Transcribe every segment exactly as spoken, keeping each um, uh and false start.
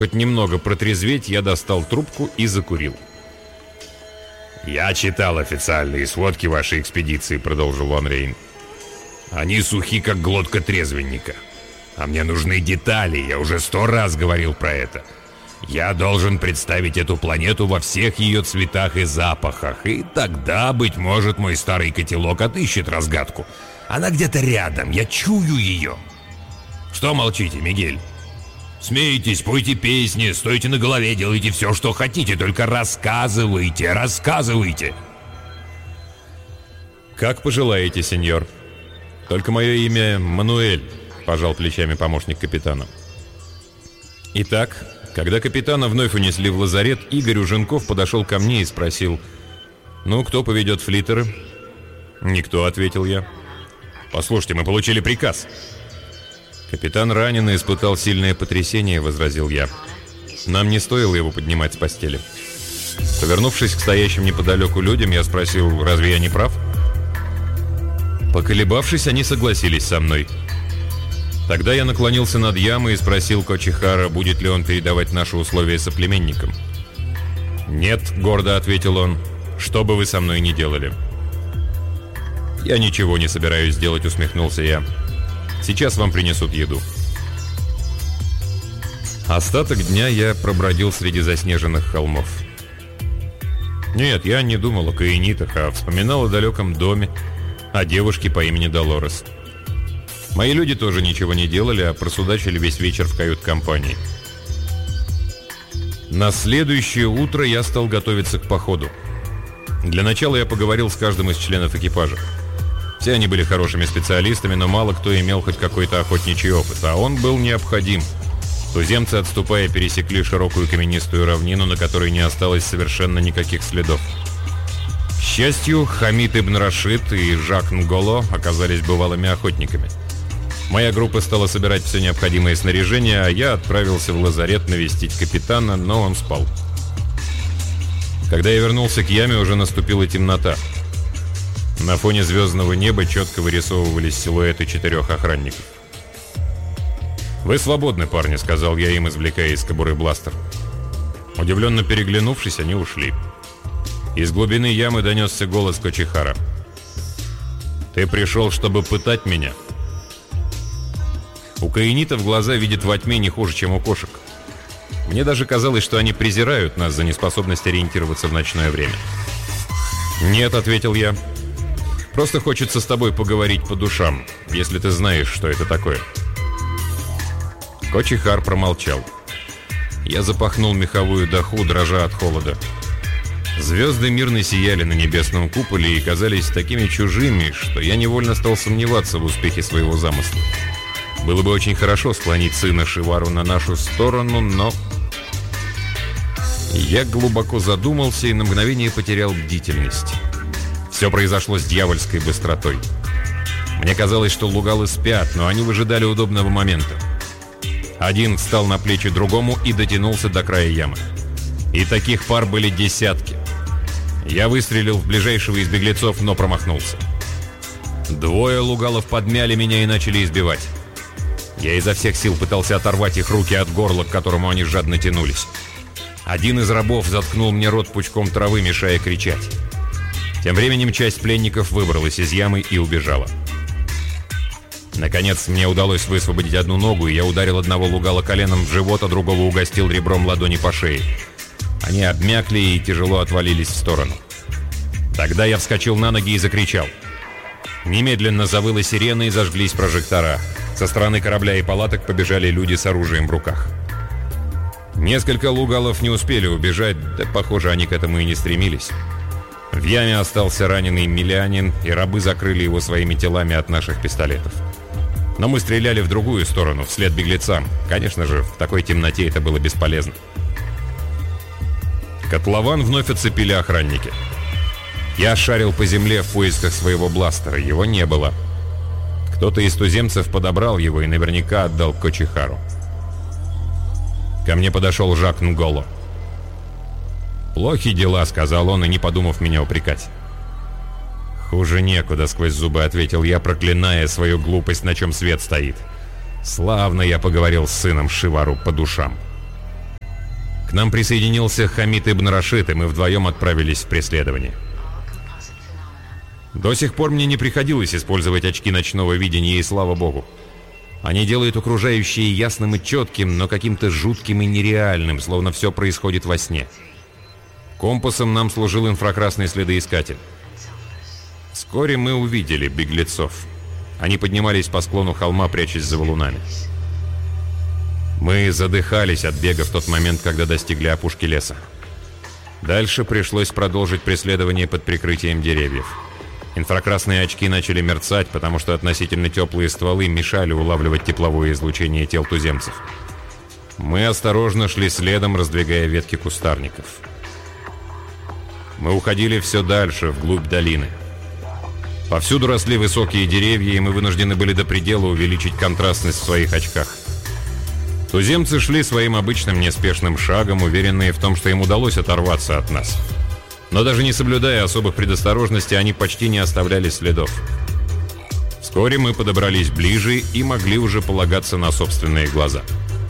Хоть немного протрезветь, я достал трубку и закурил. «Я читал официальные сводки вашей экспедиции», — продолжил Ван Рейн. «Они сухи, как глотка трезвенника. А мне нужны детали, я уже сто раз говорил про это. Я должен представить эту планету во всех ее цветах и запахах, и тогда, быть может, мой старый котелок отыщет разгадку. Она где-то рядом, я чую ее. Что молчите, Мигель? Смейтесь, пойте песни, стойте на голове, делайте все, что хотите, только рассказывайте, рассказывайте». «Как пожелаете, сеньор. Только мое имя Мануэль», — пожал плечами помощник капитана. Итак, когда капитана вновь унесли в лазарет, Игорь Уженков подошел ко мне и спросил: «Ну, кто поведет флиттеры?» «Никто», — ответил я. «Послушайте, мы получили приказ». «Капитан ранен и испытал сильное потрясение», — возразил я. «Нам не стоило его поднимать с постели». Повернувшись к стоящим неподалеку людям, я спросил: «Разве я не прав?» Поколебавшись, они согласились со мной. Тогда я наклонился над ямой и спросил Кочихара, будет ли он передавать наши условия соплеменникам. «Нет», — гордо ответил он, — «что бы вы со мной ни делали». «Я ничего не собираюсь делать», — усмехнулся я. «Сейчас вам принесут еду». Остаток дня я пробродил среди заснеженных холмов. Нет, я не думал о каенитах, а вспоминал о далеком доме, о девушке по имени Долорес. Мои люди тоже ничего не делали, а просудачили весь вечер в кают-компании. На следующее утро я стал готовиться к походу. Для начала я поговорил с каждым из членов экипажа. Все они были хорошими специалистами, но мало кто имел хоть какой-то охотничий опыт, а он был необходим. Туземцы, отступая, пересекли широкую каменистую равнину, на которой не осталось совершенно никаких следов. К счастью, Хамид ибн Рашид и Жак Нголо оказались бывалыми охотниками. Моя группа стала собирать все необходимое снаряжение, а я отправился в лазарет навестить капитана, но он спал. Когда я вернулся к яме, уже наступила темнота. На фоне звездного неба четко вырисовывались силуэты четырех охранников. «Вы свободны, парни», — сказал я им, извлекая из кобуры бластер. Удивленно переглянувшись, они ушли. Из глубины ямы донесся голос Кочихара. «Ты пришел, чтобы пытать меня?» У каенитов глаза видят во тьме не хуже, чем у кошек. Мне даже казалось, что они презирают нас за неспособность ориентироваться в ночное время. «Нет», — ответил я. «Просто хочется с тобой поговорить по душам, если ты знаешь, что это такое». Кочихар промолчал. Я запахнул меховую даху, дрожа от холода. Звезды мирно сияли на небесном куполе и казались такими чужими, что я невольно стал сомневаться в успехе своего замысла. Было бы очень хорошо склонить сына Шивару на нашу сторону, но... Я глубоко задумался и на мгновение потерял бдительность. Все произошло с дьявольской быстротой. Мне казалось, что лугалы спят, но они выжидали удобного момента. Один встал на плечи другому и дотянулся до края ямы. И таких пар были десятки. Я выстрелил в ближайшего из беглецов, но промахнулся. Двое лугалов подмяли меня и начали избивать. Я изо всех сил пытался оторвать их руки от горла, к которому они жадно тянулись. Один из рабов заткнул мне рот пучком травы, мешая кричать. Тем временем часть пленников выбралась из ямы и убежала. Наконец, мне удалось высвободить одну ногу, и я ударил одного лугала коленом в живот, а другого угостил ребром ладони по шее. Они обмякли и тяжело отвалились в сторону. Тогда я вскочил на ноги и закричал. Немедленно завыла сирена и зажглись прожектора. Со стороны корабля и палаток побежали люди с оружием в руках. Несколько лугалов не успели убежать, да, похоже, они к этому и не стремились. В яме остался раненый миллянин, и рабы закрыли его своими телами от наших пистолетов. Но мы стреляли в другую сторону, вслед беглецам. Конечно же, в такой темноте это было бесполезно. Котлован вновь оцепили охранники. Я шарил по земле в поисках своего бластера. Его не было. Кто-то из туземцев подобрал его и наверняка отдал Кочихару. Ко мне подошел Жак Нголо. «Плохи дела», — сказал он, и не подумав меня упрекать. «Хуже некуда», — сквозь зубы ответил я, проклиная свою глупость, на чем свет стоит. «Славно я поговорил с сыном Шивару по душам». К нам присоединился Хамид ибн Рашид, и мы вдвоем отправились в преследование. До сих пор мне не приходилось использовать очки ночного видения, и слава богу. Они делают окружающее ясным и четким, но каким-то жутким и нереальным, словно все происходит во сне. Компасом нам служил инфракрасный следоискатель. Вскоре мы увидели беглецов. Они поднимались по склону холма, прячась за валунами. Мы задыхались от бега в тот момент, когда достигли опушки леса. Дальше пришлось продолжить преследование под прикрытием деревьев. Инфракрасные очки начали мерцать, потому что относительно теплые стволы мешали улавливать тепловое излучение тел туземцев. Мы осторожно шли следом, раздвигая ветки кустарников. Мы уходили все дальше, вглубь долины. Повсюду росли высокие деревья, и мы вынуждены были до предела увеличить контрастность в своих очках. Туземцы шли своим обычным неспешным шагом, уверенные в том, что им удалось оторваться от нас. Но даже не соблюдая особых предосторожностей, они почти не оставляли следов. Вскоре мы подобрались ближе и могли уже полагаться на собственные глаза.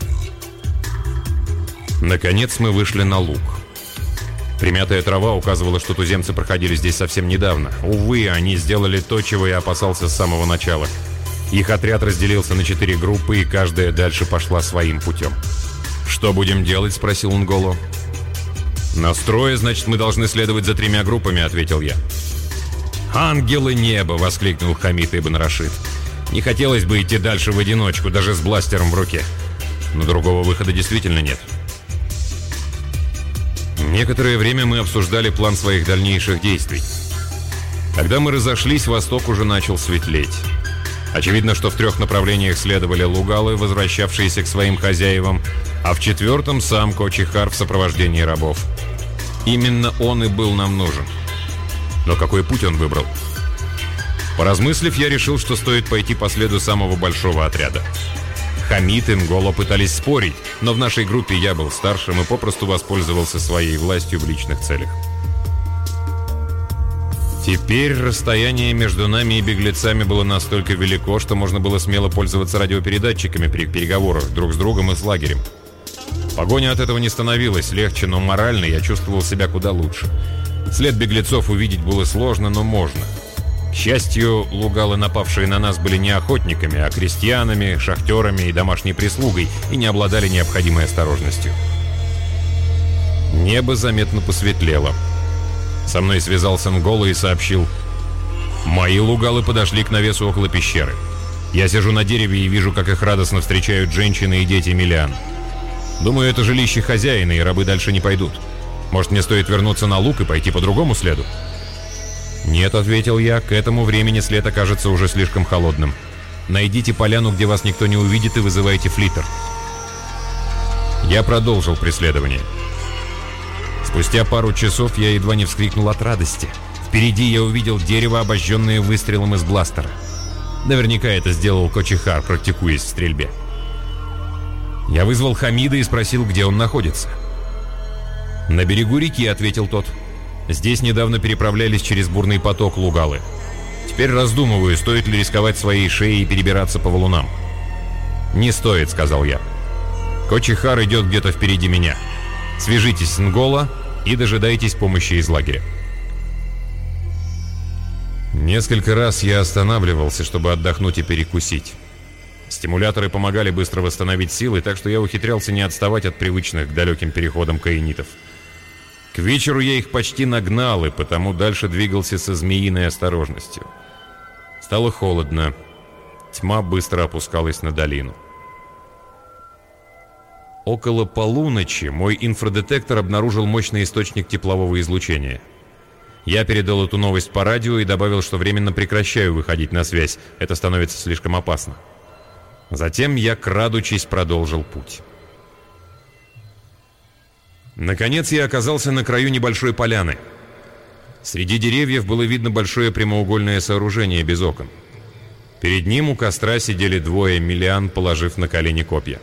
Наконец мы вышли на луг. Примятая трава указывала, что туземцы проходили здесь совсем недавно. Увы, они сделали то, чего я опасался с самого начала. Их отряд разделился на четыре группы, и каждая дальше пошла своим путем. «Что будем делать?» — спросил Нголо. «Настрое, значит, мы должны следовать за тремя группами», — ответил я. «Ангелы неба!» — воскликнул Хамид ибн Рашид. «Не хотелось бы идти дальше в одиночку, даже с бластером в руке. Но другого выхода действительно нет». Некоторое время мы обсуждали план своих дальнейших действий. Когда мы разошлись, восток уже начал светлеть. Очевидно, что в трех направлениях следовали лугалы, возвращавшиеся к своим хозяевам, а в четвертом сам Кочихар в сопровождении рабов. Именно он и был нам нужен. Но какой путь он выбрал? Поразмыслив, я решил, что стоит пойти по следу самого большого отряда. Хамид и Нголо пытались спорить, но в нашей группе я был старшим и попросту воспользовался своей властью в личных целях. Теперь расстояние между нами и беглецами было настолько велико, что можно было смело пользоваться радиопередатчиками при переговорах друг с другом и с лагерем. Погоня от этого не становилась легче, но морально я чувствовал себя куда лучше. След беглецов увидеть было сложно, но можно. К счастью, лугалы, напавшие на нас, были не охотниками, а крестьянами, шахтерами и домашней прислугой, и не обладали необходимой осторожностью. Небо заметно посветлело. Со мной связался Нголо и сообщил: «Мои лугалы подошли к навесу около пещеры. Я сижу на дереве и вижу, как их радостно встречают женщины и дети Миллиан. Думаю, это жилище хозяина, и рабы дальше не пойдут. Может, мне стоит вернуться на луг и пойти по другому следу?» «Нет», — ответил я, — «к этому времени след окажется уже слишком холодным. Найдите поляну, где вас никто не увидит, и вызывайте флиттер». Я продолжил преследование. Спустя пару часов я едва не вскрикнул от радости. Впереди я увидел дерево, обожженное выстрелом из бластера. Наверняка это сделал Кочихар, практикуясь в стрельбе. Я вызвал Хамида и спросил, где он находится. «На берегу реки», — ответил тот. «Здесь недавно переправлялись через бурный поток лугалы. Теперь раздумываю, стоит ли рисковать своей шеей и перебираться по валунам». «Не стоит», — сказал я. «Кочихар идет где-то впереди меня. Свяжитесь с Нголо и дожидайтесь помощи из лагеря». Несколько раз я останавливался, чтобы отдохнуть и перекусить. Стимуляторы помогали быстро восстановить силы, так что я ухитрялся не отставать от привычных к далеким переходам каинитов. К вечеру я их почти нагнал, и потому дальше двигался со змеиной осторожностью. Стало холодно. Тьма быстро опускалась на долину. Около полуночи мой инфрадетектор обнаружил мощный источник теплового излучения. Я передал эту новость по радио и добавил, что временно прекращаю выходить на связь. Это становится слишком опасно. Затем я, крадучись, продолжил путь. Наконец я оказался на краю небольшой поляны. Среди деревьев было видно большое прямоугольное сооружение без окон. Перед ним у костра сидели двое Миллиан, положив на колени копья.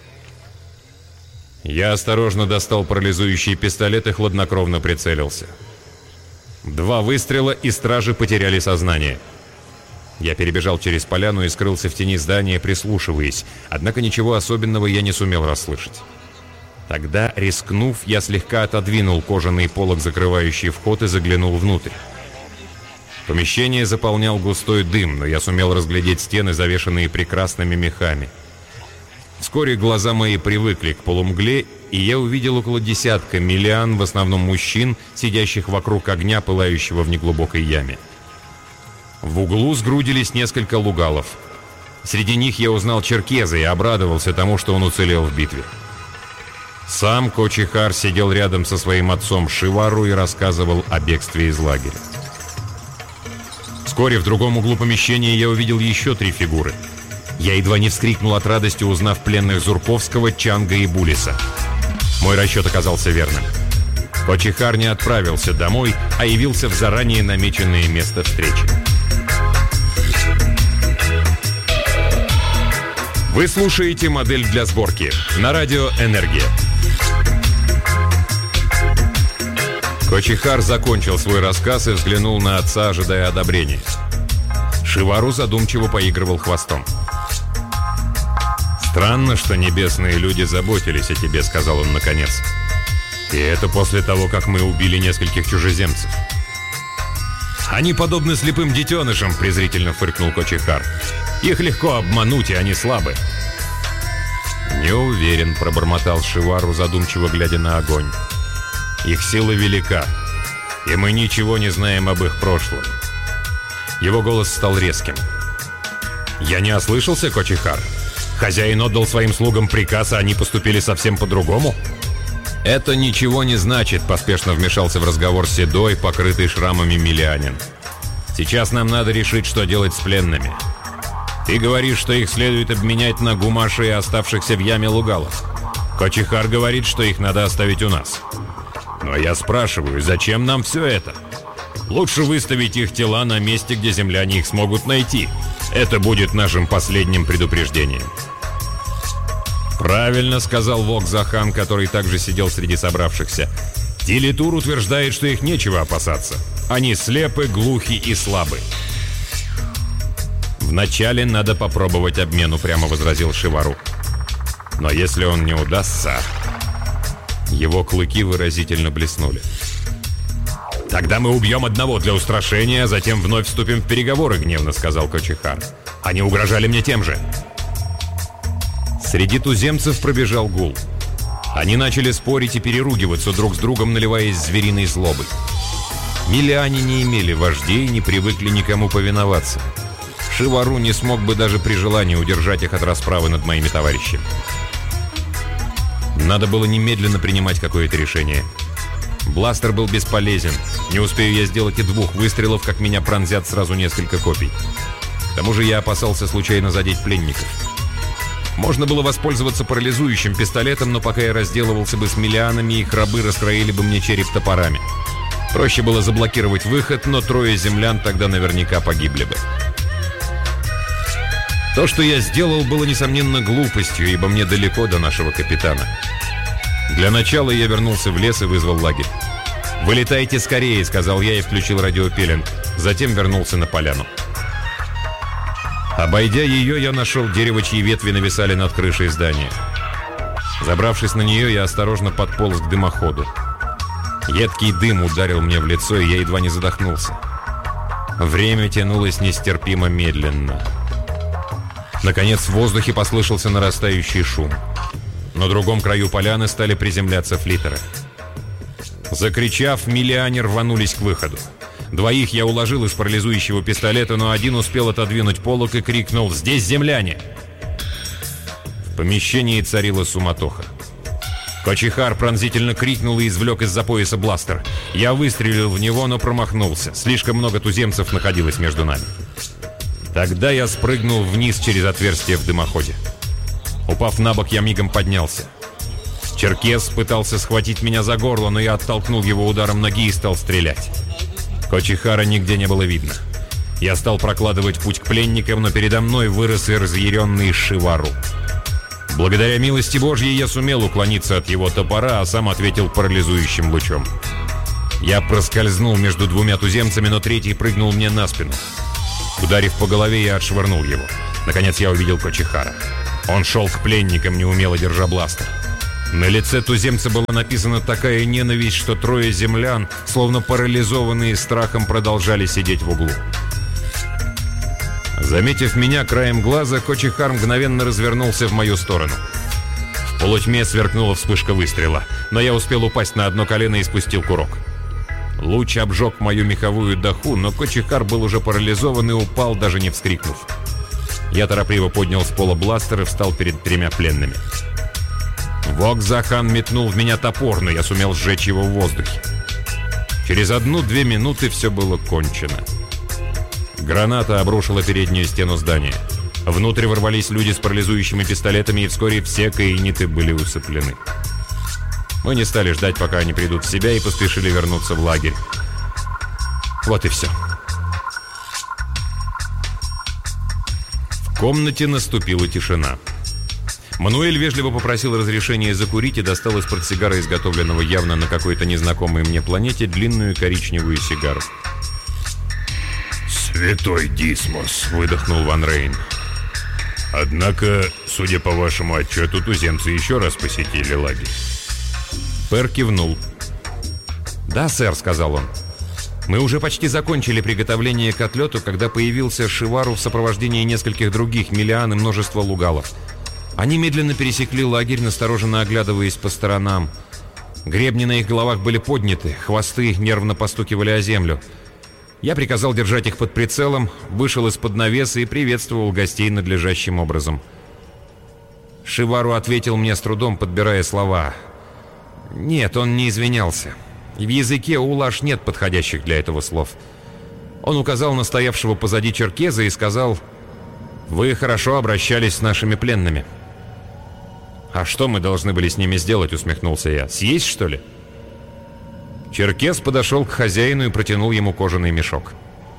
Я осторожно достал парализующий пистолет и хладнокровно прицелился. Два выстрела, и стражи потеряли сознание. Я перебежал через поляну и скрылся в тени здания, прислушиваясь, однако ничего особенного я не сумел расслышать. Тогда, рискнув, я слегка отодвинул кожаный полог, закрывающий вход, и заглянул внутрь. Помещение заполнял густой дым, но я сумел разглядеть стены, завешанные прекрасными мехами. Вскоре глаза мои привыкли к полумгле, и я увидел около десятка миллиан, в основном мужчин, сидящих вокруг огня, пылающего в неглубокой яме. В углу сгрудились несколько лугалов. Среди них я узнал черкеза и обрадовался тому, что он уцелел в битве. Сам Кочихар сидел рядом со своим отцом Шивару и рассказывал о бегстве из лагеря. Вскоре в другом углу помещения я увидел еще три фигуры. Я едва не вскрикнул от радости, узнав пленных Зурковского, Чанга и Булиса. Мой расчет оказался верным. Кочихар не отправился домой, а явился в заранее намеченное место встречи. Вы слушаете «Модель для сборки» на радио «Энергия». Кочихар закончил свой рассказ и взглянул на отца, ожидая одобрения. Шивару задумчиво поигрывал хвостом. «Странно, что небесные люди заботились о тебе», — сказал он наконец. «И это после того, как мы убили нескольких чужеземцев». «Они подобны слепым детенышам», — презрительно фыркнул Кочихар. «Их легко обмануть, и они слабы». «Не уверен», — пробормотал Шивару, задумчиво глядя на огонь. «Их сила велика, и мы ничего не знаем об их прошлом». Его голос стал резким. «Я не ослышался, Кочихар? Хозяин отдал своим слугам приказ, а они поступили совсем по-другому?» «Это ничего не значит», — поспешно вмешался в разговор седой, покрытый шрамами миллианин. «Сейчас нам надо решить, что делать с пленными. Ты говоришь, что их следует обменять на гумаши и оставшихся в яме лугалов. Кочихар говорит, что их надо оставить у нас. Но я спрашиваю, зачем нам все это? Лучше выставить их тела на месте, где земляне их смогут найти. Это будет нашим последним предупреждением». «Правильно», — сказал Вокзахан, который также сидел среди собравшихся. «Телетур утверждает, что их нечего опасаться. Они слепы, глухи и слабы». «Вначале надо попробовать обмен», — упрямо возразил Шивару. «Но если он не удастся...» Его клыки выразительно блеснули. «Тогда мы убьем одного для устрашения, а затем вновь вступим в переговоры», — гневно сказал Кочихар. «Они угрожали мне тем же». Среди туземцев пробежал гул. Они начали спорить и переругиваться друг с другом, наливаясь звериной злобой. Миллиане не имели вождей, не привыкли никому повиноваться. Шивару не смог бы даже при желании удержать их от расправы над моими товарищами. Надо было немедленно принимать какое-то решение. Бластер был бесполезен. Не успею я сделать и двух выстрелов, как меня пронзят сразу несколько копий. К тому же я опасался случайно задеть пленников. Можно было воспользоваться парализующим пистолетом, но пока я разделывался бы с миллианами, их рабы раскроили бы мне череп топорами. Проще было заблокировать выход, но трое землян тогда наверняка погибли бы. То, что я сделал, было, несомненно, глупостью, ибо мне далеко до нашего капитана. Для начала я вернулся в лес и вызвал лагерь. «Вылетайте скорее», — сказал я и включил радиопеленг. Затем вернулся на поляну. Обойдя ее, я нашел дерево, чьи ветви нависали над крышей здания. Забравшись на нее, я осторожно подполз к дымоходу. Едкий дым ударил мне в лицо, и я едва не задохнулся. Время тянулось нестерпимо медленно. Наконец в воздухе послышался нарастающий шум. На другом краю поляны стали приземляться флиттеры. Закричав, миллиане рванулись к выходу. Двоих я уложил из парализующего пистолета, но один успел отодвинуть полог и крикнул: «Здесь земляне!». В помещении царила суматоха. Кочихар пронзительно крикнул и извлек из-за пояса бластер. Я выстрелил в него, но промахнулся. Слишком много туземцев находилось между нами. Тогда я спрыгнул вниз через отверстие в дымоходе. Упав на бок, я мигом поднялся. Черкес пытался схватить меня за горло, но я оттолкнул его ударом ноги и стал стрелять. Кочихара нигде не было видно. Я стал прокладывать путь к пленникам, но передо мной вырос и разъяренный Шивару. Благодаря милости Божьей я сумел уклониться от его топора, а сам ответил парализующим лучом. Я проскользнул между двумя туземцами, но третий прыгнул мне на спину. Ударив по голове, я отшвырнул его. Наконец я увидел Кочихара. Он шел к пленникам, неумело держа бластер. На лице туземца была написана такая ненависть, что трое землян, словно парализованные страхом, продолжали сидеть в углу. Заметив меня краем глаза, Кочихар мгновенно развернулся в мою сторону. В полутьме сверкнула вспышка выстрела, но я успел упасть на одно колено и спустил курок. Луч обжег мою меховую даху, но Кочихар был уже парализован и упал, даже не вскрикнув. Я торопливо поднял с пола бластер и встал перед тремя пленными. Вокзахан метнул в меня топор, но я сумел сжечь его в воздухе. Через одну-две минуты все было кончено. Граната обрушила переднюю стену здания. Внутрь ворвались люди с парализующими пистолетами, и вскоре все каиниты были усыплены. Мы не стали ждать, пока они придут в себя, и поспешили вернуться в лагерь. Вот и все. В комнате наступила тишина. Мануэль вежливо попросил разрешения закурить и достал из портсигара, изготовленного явно на какой-то незнакомой мне планете, длинную коричневую сигару. «Святой Дисмос», — выдохнул Ван Рейн. «Однако, судя по вашему отчету, туземцы еще раз посетили лагерь». Пэр кивнул. «Да, сэр», — сказал он. «Мы уже почти закончили приготовление к отлету, когда появился Шивару в сопровождении нескольких других миллиан и множества лугалов. Они медленно пересекли лагерь, настороженно оглядываясь по сторонам. Гребни на их головах были подняты, хвосты нервно постукивали о землю. Я приказал держать их под прицелом, вышел из-под навеса и приветствовал гостей надлежащим образом. Шивару ответил мне с трудом, подбирая слова. Нет, он не извинялся. В языке улаш нет подходящих для этого слов. Он указал на стоявшего позади черкеза и сказал: «Вы хорошо обращались с нашими пленными». «А что мы должны были с ними сделать?» — усмехнулся я. «Съесть, что ли?» Черкес подошел к хозяину и протянул ему кожаный мешок.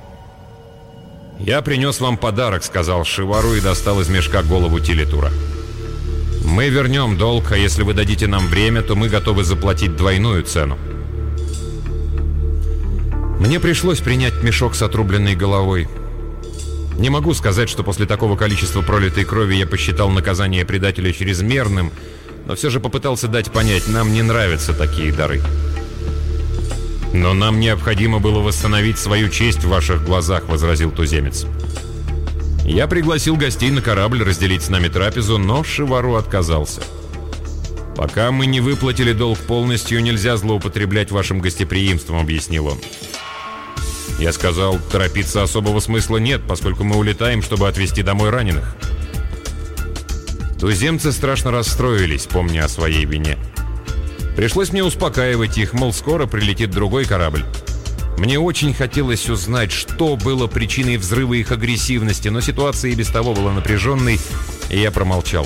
«Я принес вам подарок», — сказал Шивару и достал из мешка голову Тилитура. «Мы вернем долг, а если вы дадите нам время, то мы готовы заплатить двойную цену». Мне пришлось принять мешок с отрубленной головой. Не могу сказать, что после такого количества пролитой крови я посчитал наказание предателя чрезмерным, но все же попытался дать понять, нам не нравятся такие дары. «Но нам необходимо было восстановить свою честь в ваших глазах», — возразил туземец. Я пригласил гостей на корабль разделить с нами трапезу, но Шивару отказался. «Пока мы не выплатили долг полностью, нельзя злоупотреблять вашим гостеприимством», — объяснил он. Я сказал, торопиться особого смысла нет, поскольку мы улетаем, чтобы отвезти домой раненых. Туземцы страшно расстроились, помня о своей вине. Пришлось мне успокаивать их, мол, скоро прилетит другой корабль. Мне очень хотелось узнать, что было причиной взрыва их агрессивности, но ситуация и без того была напряженной, и я промолчал.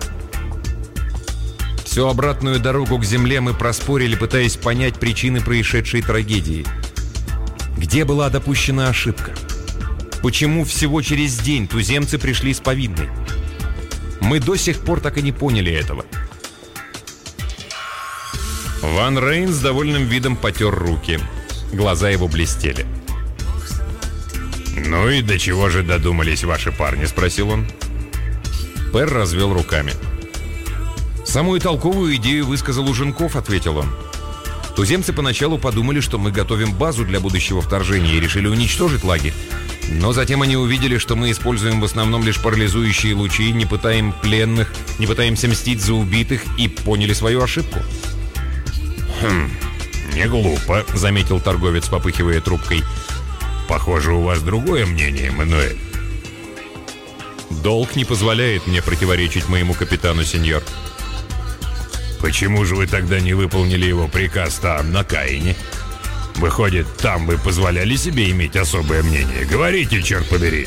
Всю обратную дорогу к земле мы проспорили, пытаясь понять причины происшедшей трагедии. Где была допущена ошибка? Почему всего через день туземцы пришли с повинной? Мы до сих пор так и не поняли этого. Ван Рейн с довольным видом потер руки. Глаза его блестели. «Ну и до чего же додумались ваши парни?» — спросил он. Пэр развел руками. «Самую толковую идею высказал Уженков», — ответил он. Туземцы поначалу подумали, что мы готовим базу для будущего вторжения и решили уничтожить лагерь. Но затем они увидели, что мы используем в основном лишь парализующие лучи, не пытаем пленных, не пытаемся мстить за убитых, и поняли свою ошибку. «Хм, не глупо», — заметил торговец, попыхивая трубкой. «Похоже, у вас другое мнение, Мануэль». «Долг не позволяет мне противоречить моему капитану, сеньор». «Почему же вы тогда не выполнили его приказ там, на Каине? Выходит, там вы позволяли себе иметь особое мнение? Говорите, черт побери!»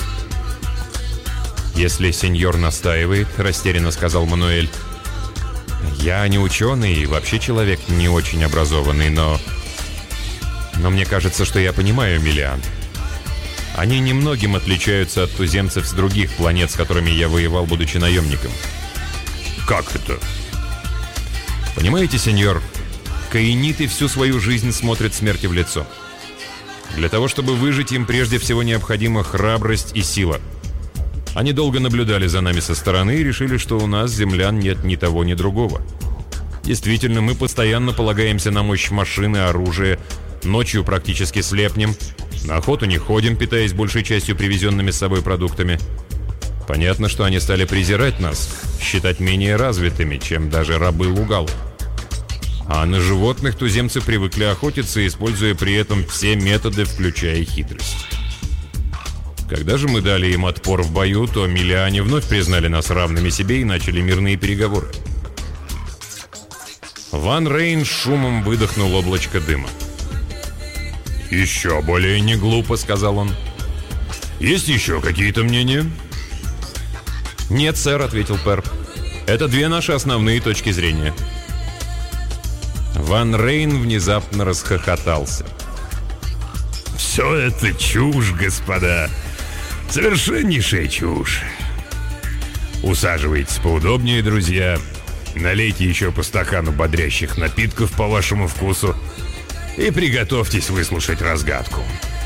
«Если сеньор настаивает», — растерянно сказал Мануэль. «Я не ученый и вообще человек не очень образованный, но... Но мне кажется, что я понимаю миллиан. Они немногим отличаются от туземцев с других планет, с которыми я воевал, будучи наемником». «Как это?» «Понимаете, сеньор, каиниты всю свою жизнь смотрят смерти в лицо. Для того, чтобы выжить, им прежде всего необходима храбрость и сила. Они долго наблюдали за нами со стороны и решили, что у нас, землян, нет ни того, ни другого. Действительно, мы постоянно полагаемся на мощь машины, оружия, ночью практически слепнем, на охоту не ходим, питаясь большей частью привезенными с собой продуктами. Понятно, что они стали презирать нас, считать менее развитыми, чем даже рабы Лугал. А на животных туземцы привыкли охотиться, используя при этом все методы, включая хитрость. Когда же мы дали им отпор в бою, то миллиане вновь признали нас равными себе и начали мирные переговоры. Ван Рейн шумом выдохнул облачко дыма. «Еще более не глупо», — сказал он. «Есть еще какие-то мнения?» «Нет, сэр», — ответил Перп. «Это две наши основные точки зрения». Ван Рейн внезапно расхохотался. «Все это чушь, господа. Совершеннейшая чушь. Усаживайтесь поудобнее, друзья. Налейте еще по стакану бодрящих напитков по вашему вкусу и приготовьтесь выслушать разгадку».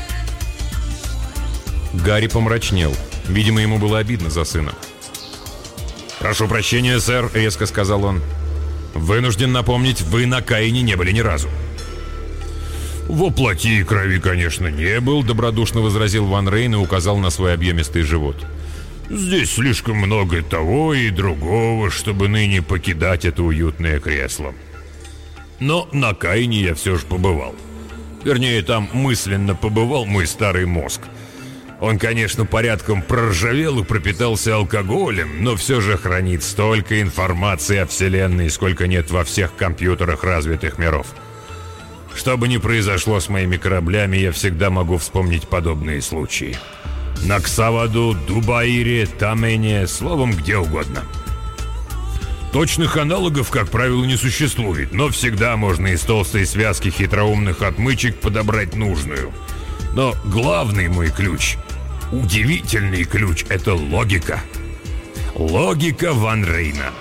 Гарри помрачнел. Видимо, ему было обидно за сына. «Прошу прощения, сэр», — резко сказал он. «Вынужден напомнить, вы на Каине не были ни разу». «Во плоти и крови, конечно, не был», — добродушно возразил Ван Рейн и указал на свой объемистый живот. «Здесь слишком много того и другого, чтобы ныне покидать это уютное кресло. Но на Каине я все же побывал. Вернее, там мысленно побывал мой старый мозг. Он, конечно, порядком проржавел и пропитался алкоголем, но все же хранит столько информации о Вселенной, сколько нет во всех компьютерах развитых миров. Что бы ни произошло с моими кораблями, я всегда могу вспомнить подобные случаи. На Ксаваду, Дубаире, Тамене, словом, где угодно. Точных аналогов, как правило, не существует, но всегда можно из толстой связки хитроумных отмычек подобрать нужную. Но главный мой ключ, удивительный ключ, это логика. Логика Ван Рейна.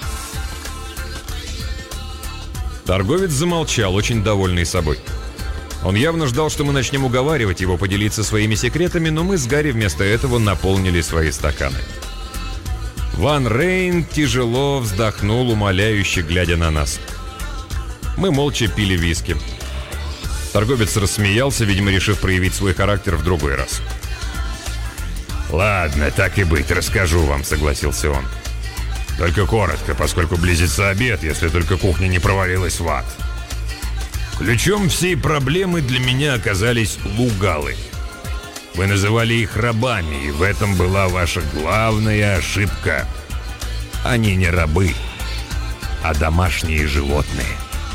Торговец замолчал, очень довольный собой. Он явно ждал, что мы начнем уговаривать его поделиться своими секретами, но мы с Гарри вместо этого наполнили свои стаканы. Ван Рейн тяжело вздохнул, умоляюще глядя на нас. Мы молча пили виски. Торговец рассмеялся, видимо, решив проявить свой характер в другой раз. «Ладно, так и быть, расскажу вам», — согласился он. «Только коротко, поскольку близится обед, если только кухня не провалилась в ад. Ключом всей проблемы для меня оказались лугалы. Вы называли их рабами, и в этом была ваша главная ошибка. Они не рабы, а домашние животные».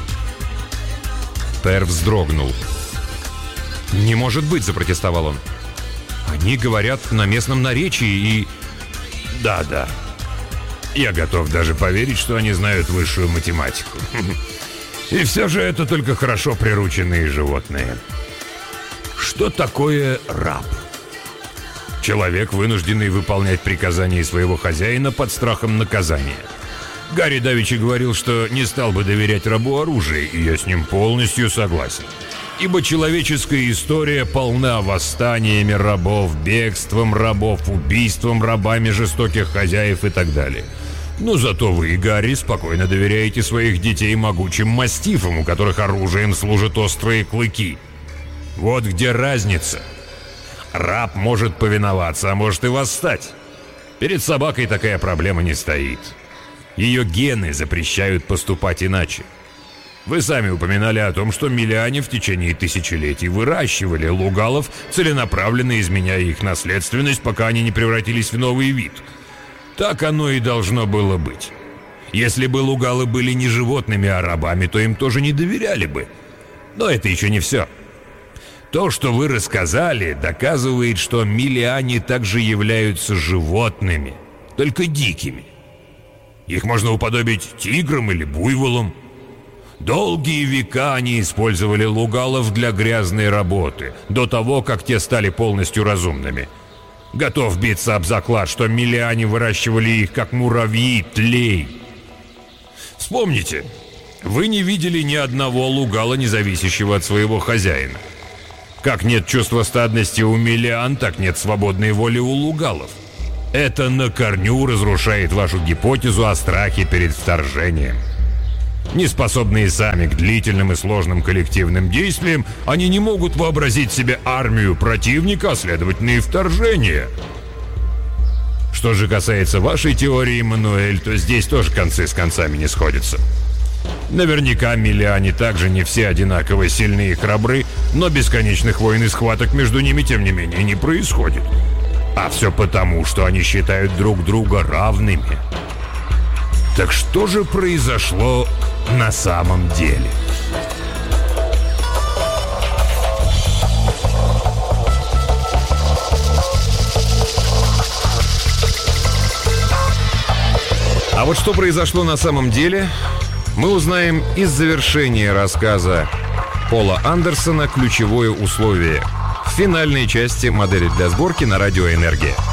Пер вздрогнул. «Не может быть», — запротестовал он. «Они говорят на местном наречии и...» «Да-да. Я готов даже поверить, что они знают высшую математику. И все же это только хорошо прирученные животные. Что такое раб? Человек, вынужденный выполнять приказания своего хозяина под страхом наказания. Гарри давеча говорил, что не стал бы доверять рабу оружие, и я с ним полностью согласен. Ибо человеческая история полна восстаниями рабов, бегством рабов, убийством рабами жестоких хозяев и так далее. Но зато вы, Гарри, спокойно доверяете своих детей могучим мастифам, у которых оружием служат острые клыки. Вот где разница. Раб может повиноваться, а может и восстать. Перед собакой такая проблема не стоит. Ее гены запрещают поступать иначе. Вы сами упоминали о том, что миллиане в течение тысячелетий выращивали лугалов, целенаправленно изменяя их наследственность, пока они не превратились в новый вид. Так оно и должно было быть. Если бы лугалы были не животными, а рабами, то им тоже не доверяли бы. Но это еще не все. То, что вы рассказали, доказывает, что миллиане также являются животными, только дикими. Их можно уподобить тиграм или буйволам. Долгие века они использовали лугалов для грязной работы, до того, как те стали полностью разумными. Готов биться об заклад, что миллиане выращивали их, как муравьи, тлей. Вспомните, вы не видели ни одного лугала, не зависящего от своего хозяина. Как нет чувства стадности у миллиан, так нет свободной воли у лугалов. Это на корню разрушает вашу гипотезу о страхе перед вторжением. Не способные сами к длительным и сложным коллективным действиям, они не могут вообразить себе армию противника, а следовательно и вторжение. Что же касается вашей теории, Мануэль, то здесь тоже концы с концами не сходятся. Наверняка миллиане также не все одинаково сильны и храбры, но бесконечных войн и схваток между ними, тем не менее, не происходит. А все потому, что они считают друг друга равными. Так что же произошло на самом деле? А вот что произошло на самом деле, мы узнаем из завершения рассказа Пола Андерсона «Ключевое условие» в финальной части «Модели для сборки» на радио «Энергия».